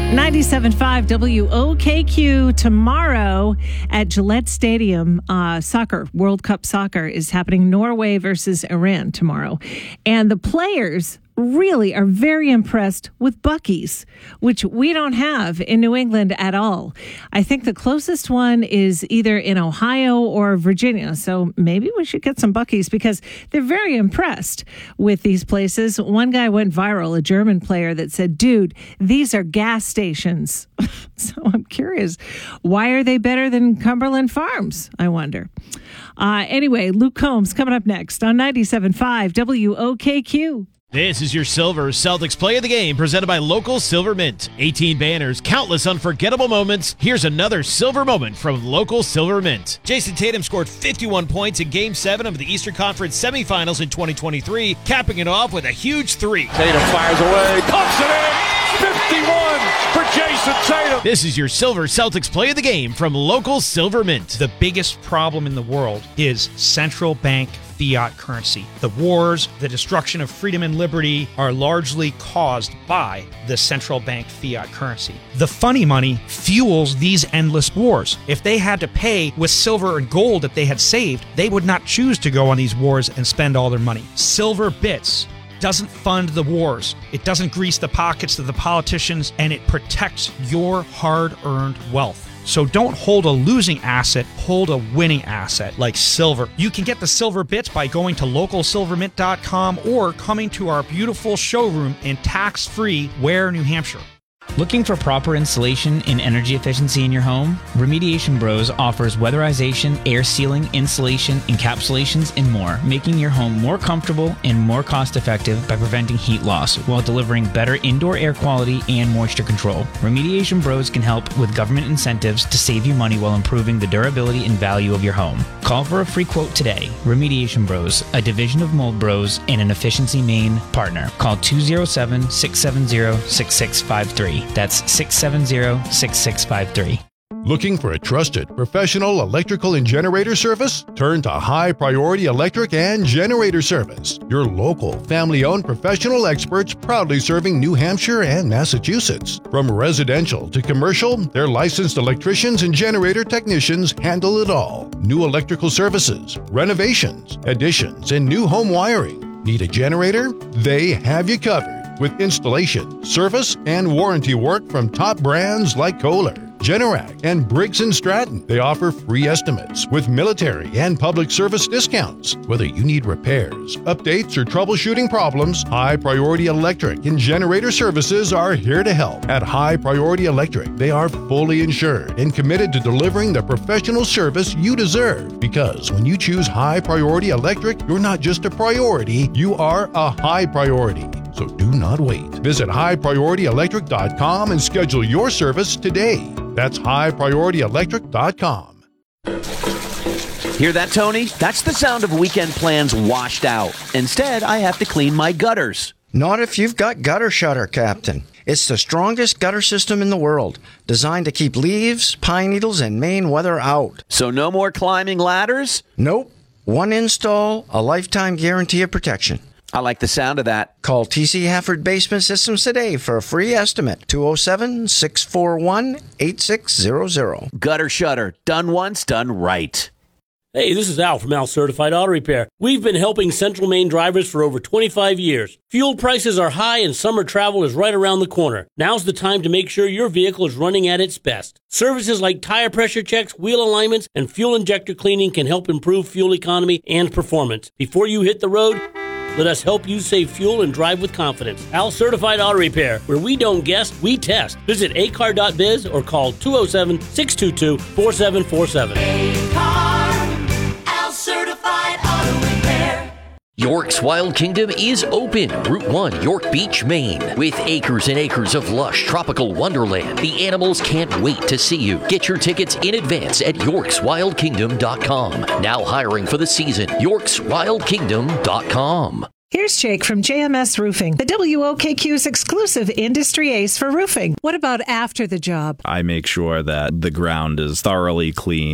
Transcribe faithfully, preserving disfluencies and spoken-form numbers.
ninety-seven point five W O K Q tomorrow at Gillette Stadium. Uh, soccer, World Cup soccer is happening. Norway versus Iran tomorrow. And the players really are very impressed with Buc-ee's, which we don't have in New England at all. I think the closest one is either in Ohio or Virginia. So maybe we should get some Buc-ee's because they're very impressed with these places. One guy went viral, a German player that said, dude, these are gas stations. So I'm curious, why are they better than Cumberland Farms, I wonder? Uh, anyway, Luke Combs coming up next on ninety-seven point five W O K Q. This is your Silver Celtics Play of the Game presented by Local Silver Mint. eighteen banners, countless unforgettable moments. Here's another silver moment from Local Silver Mint. Jason Tatum scored fifty-one points in Game seven of the Eastern Conference semifinals in twenty twenty-three, capping it off with a huge three. Tatum fires away, pumps it in, fifty-one for Jason Tatum. This is your Silver Celtics Play of the Game from Local Silver Mint. The biggest problem in the world is central bank fiat currency. The wars, the destruction of freedom and liberty are largely caused by the central bank fiat currency. The funny money fuels these endless wars. If they had to pay with silver and gold that they had saved, they would not choose to go on these wars and spend all their money. Silver bits doesn't fund the wars. It doesn't grease the pockets of the politicians, and it protects your hard-earned wealth. So don't hold a losing asset, hold a winning asset like silver. You can get the silver bits by going to local silver mint dot com or coming to our beautiful showroom in tax-free Ware, New Hampshire. Looking for proper installation and energy efficiency in your home? Remediation Bros offers weatherization, air sealing, insulation, encapsulations, and more, making your home more comfortable and more cost-effective by preventing heat loss while delivering better indoor air quality and moisture control. Remediation Bros can help with government incentives to save you money while improving the durability and value of your home. Call for a free quote today. Remediation Bros, a division of Mold Bros and an Efficiency Maine partner. Call two oh seven, six seven zero, six six five three. That's six seven zero, six six five three. Looking for a trusted professional electrical and generator service? Turn to High Priority Electric and Generator Service, your local family-owned professional experts proudly serving New Hampshire and Massachusetts. From residential to commercial, their licensed electricians and generator technicians handle it all. New electrical services, renovations, additions, and new home wiring. Need a generator? They have you covered with installation, service, and warranty work from top brands like Kohler, Generac, and Briggs and Stratton. They offer free estimates with military and public service discounts. Whether you need repairs, updates, or troubleshooting problems, High Priority Electric and Generator Services are here to help. At High Priority Electric, they are fully insured and committed to delivering the professional service you deserve. Because when you choose High Priority Electric, you're not just a priority, you are a high priority. So do not wait. Visit high priority electric dot com and schedule your service today. That's high priority electric dot com. Hear that, Tony? That's the sound of weekend plans washed out. Instead, I have to clean my gutters. Not if you've got Gutter Shutter, Captain. It's the strongest gutter system in the world, designed to keep leaves, pine needles, and Maine weather out. So no more climbing ladders? Nope. One install, a lifetime guarantee of protection. I like the sound of that. Call T C Hafford Basement Systems today for a free estimate. two oh seven, six four one, eight six zero zero. Gutter Shutter. Done once, done right. Hey, this is Al from Al Certified Auto Repair. We've been helping Central Maine drivers for over twenty-five years. Fuel prices are high and summer travel is right around the corner. Now's the time to make sure your vehicle is running at its best. Services like tire pressure checks, wheel alignments, and fuel injector cleaning can help improve fuel economy and performance. Before you hit the road, let us help you save fuel and drive with confidence. Al Certified Auto Repair, where we don't guess, we test. Visit a car dot biz or call two oh seven, six two two, four seven four seven. A-Car, Al Certified Auto Repair. York's Wild Kingdom is open. Route one, York Beach, Maine. With acres and acres of lush tropical wonderland, the animals can't wait to see you. Get your tickets in advance at yorks wild kingdom dot com. Now hiring for the season. yorks wild kingdom dot com. Here's Jake from J M S Roofing, the W O K Q's exclusive industry ace for roofing. What about after the job? I make sure that the ground is thoroughly clean.